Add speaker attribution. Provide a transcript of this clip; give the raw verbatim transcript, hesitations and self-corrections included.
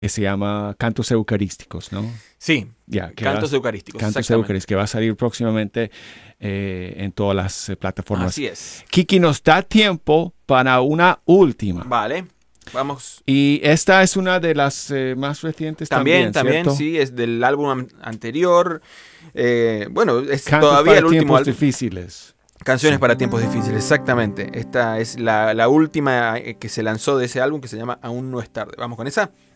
Speaker 1: que se llama Cantos Eucarísticos, ¿no?
Speaker 2: Sí,
Speaker 1: Ya, que
Speaker 2: Cantos
Speaker 1: va-
Speaker 2: Eucarísticos,
Speaker 1: Cantos
Speaker 2: exactamente.
Speaker 1: Eucarísticos, que va a salir próximamente eh, en todas las eh, plataformas.
Speaker 2: Así es.
Speaker 1: Kiki, nos da tiempo para una última.
Speaker 2: Vale, vamos.
Speaker 1: Y esta es una de las eh, más recientes
Speaker 2: También,
Speaker 1: también,
Speaker 2: también,
Speaker 1: ¿cierto?
Speaker 2: sí, es del álbum an- anterior. Eh, bueno, es
Speaker 1: Cantos
Speaker 2: todavía
Speaker 1: para
Speaker 2: el último
Speaker 1: tiempos
Speaker 2: álbum.
Speaker 1: difíciles.
Speaker 2: Canciones
Speaker 1: Sí.
Speaker 2: para tiempos difíciles, exactamente. Esta es la, la última eh, que se lanzó de ese álbum, que se llama Aún no es tarde. Vamos con esa.